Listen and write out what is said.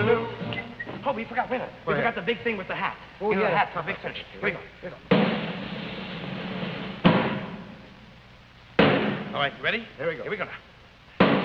Waterloo. Oh, we forgot, wait a minute. We forgot the big thing with the hat. Oh, you know, yeah. the hat for big finish. Here we go. Here we go. All right, you ready? Here we go. Here we go now.